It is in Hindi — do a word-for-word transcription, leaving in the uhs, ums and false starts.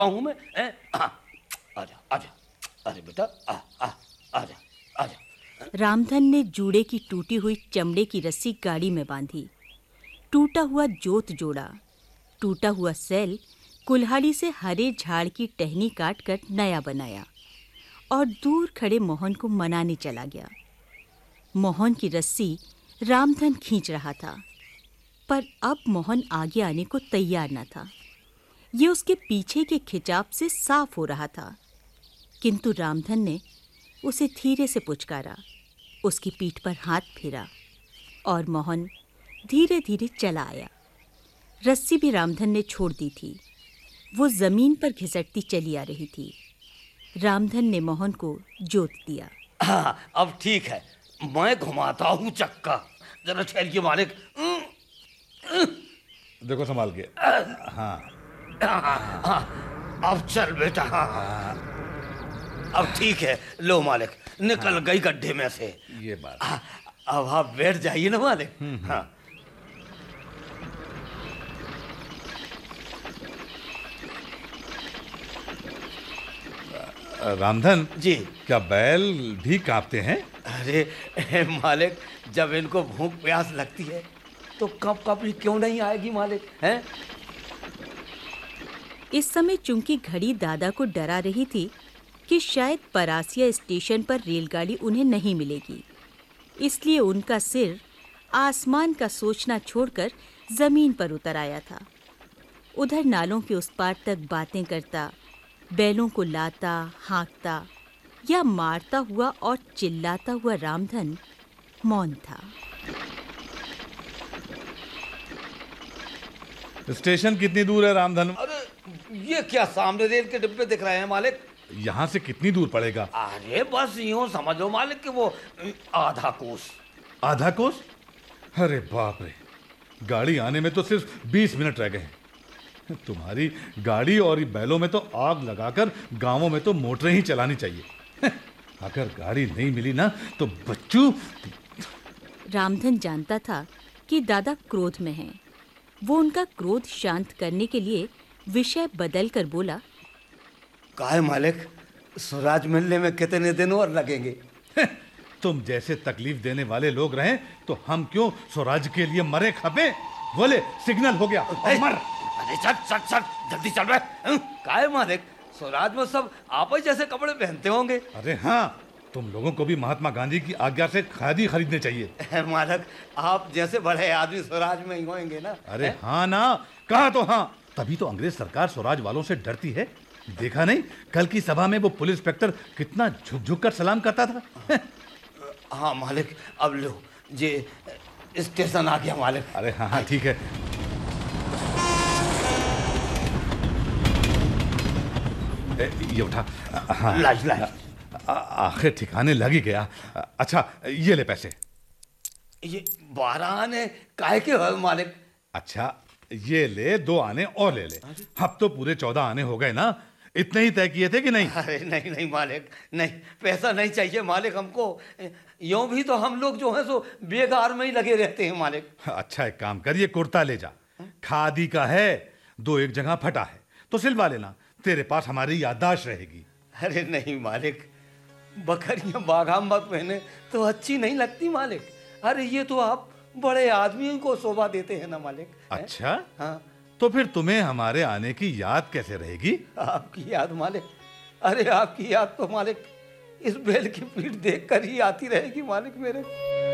हूँ मैं। हैं? हाँ, आजा आजा, अरे बेटा आ आ आजा आजा। रामधन ने जूड़े की टूटी हुई चमड़े की रस्सी गाड़ी में बांधी, टूटा हुआ जोत जोड़ा, टूटा हुआ सैल कुल्हाड़ी से हरे झाड़ की टहनी काट कर नया बनाया और दूर खड़े मोहन को मनाने चला गया। मोहन की रस्सी रामधन खींच रहा था, पर अब मोहन आगे आने को तैयार न था। ये उसके पीछे के खिंचाव से साफ हो रहा था, किंतु रामधन ने उसे धीरे से पुचकारा, उसकी पीठ पर हाथ फेरा और मोहन धीरे धीरे चला आया। रस्सी भी रामधन ने छोड़ दी थी, वो जमीन पर घिसटती चली आ रही थी। रामधन ने मोहन को जोत दिया। हाँ, अब ठीक है, मैं घुमाता हूँ चक्का, जरा ठहरिए मालिक। देखो संभाल के। हाँ हाँ, हाँ, अब चल बेटा। हाँ, अब ठीक है, लो मालिक, निकल गई गड्ढे में से। ये बात। हाँ, अब आप बैठ जाइए ना मालिक। हाँ। रामधन जी। क्या बैल भी कांपते हैं? अरे मालिक, जब इनको भूख प्यास लगती है तो कब कभी क्यों नहीं आएगी मालिक, हैं? इस समय चूंकि घड़ी दादा को डरा रही थी कि शायद परासिया स्टेशन पर रेलगाड़ी उन्हें नहीं मिलेगी, इसलिए उनका सिर आसमान का सोचना छोड़कर जमीन पर उतर आया था। उधर नालों के उस पार तक बातें करता, बैलों को लाता, हाँकता या मारता हुआ और चिल्लाता हुआ रामधन मौन था। स्टेशन कितनी दूर है रामधन? अरे ये क्या सामने रेल के डिब्बे दिख रहे हैं मालिक? यहाँ से कितनी दूर पड़ेगा? अरे बस यूं समझो मालिक कि वो आधा कोस। आधा कोस? अरे बाप रे, गाड़ी आने में तो सिर्फ बीस मिनट रह गए। तुम्हारी गाड़ी और बैलों में तो आग लगाकर गांवों में तो मोटरें ही चलानी चाहिए। अगर गाड़ी नहीं मिली ना तो बच्चू। रामधन जानता था कि दादा क्रोध में हैं। वो उनका क्रोध शांत करने के लिए विषय बदलकर बोला, काहे मालिक, स्वराज मिलने में कितने दिन और लगेंगे? तुम जैसे तकलीफ देने वाले लोग रहें तो हम क्यों स्वराज के लिए मरे खपे? बोले सिग्नल हो गया, मर। अरे चल चल चल, जल्दी चल रहे। काहे मालिक, स्वराज में सब आप ही जैसे कपड़े पहनते होंगे। अरे हाँ, तुम लोगों को भी महात्मा गांधी की आज्ञा से खादी खरीदने चाहिए। मालिक, आप जैसे बड़े आदमी स्वराज में ही होंगे ना। अरे हाँ ना, कहा तो हाँ, तभी तो अंग्रेज सरकार स्वराज वालों से डरती है। देखा नहीं, कल की सभा में वो पुलिस इंस्पेक्टर कितना झुक झुक कर सलाम करता था। हाँ मालिक, अब लो जे स्टेशन आ गया मालिक। अरे हाँ हाँ ठीक है। ए, ये उठा। हाँ, लाज लाज। आखिर ठिकाने लग ही गया। अच्छा ये ले पैसे। ये बारह आने काहे के हो मालिक? अच्छा ये ले, दो आने और ले ले। अब तो पूरे चौदह आने हो गए ना, इतने ही तय किए थे कि नहीं? अरे नहीं नहीं मालिक, नहीं, पैसा नहीं चाहिए मालिक हमको। यूं भी तो हम लोग जो है सो बेकार में ही लगे रहते हैं मालिक। अच्छा एक काम कर, ये कुर्ता ले जा, खादी का है, दो एक जगह फटा है तो सिलवा लेना, तेरे पास हमारी याददाश्त रहेगी। अरे नहीं मालिक, बकरियां बाघाम मत पहने तो अच्छी नहीं लगती मालिक। अरे ये तो आप बड़े आदमियों को शोभा देते हैं ना मालिक। अच्छा हाँ, तो फिर तुम्हें हमारे आने की याद कैसे रहेगी? आपकी याद मालिक, अरे आपकी याद तो मालिक इस बैल की पीठ देखकर ही आती रहेगी मालिक मेरे।